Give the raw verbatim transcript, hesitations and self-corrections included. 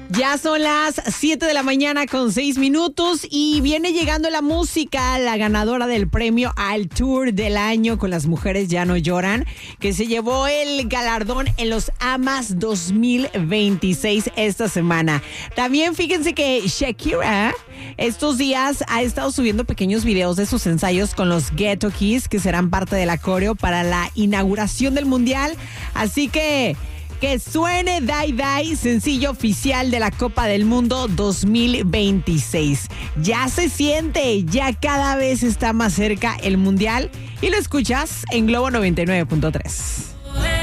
Ya son las siete de la mañana con seis minutos y viene llegando la música, la ganadora del premio al Tour del Año con Las Mujeres Ya No Lloran, que se llevó el galardón en los AMAs dos mil veintiséis esta semana. También fíjense que Shakira estos días ha estado subiendo pequeños videos de sus ensayos con los Ghetto Kids, que serán parte del coreo para la inauguración del Mundial. Así que que suene Die Die, sencillo oficial de la Copa del Mundo dos mil veintiséis. Ya se siente, ya cada vez está más cerca el Mundial y lo escuchas en Globo noventa y nueve punto tres.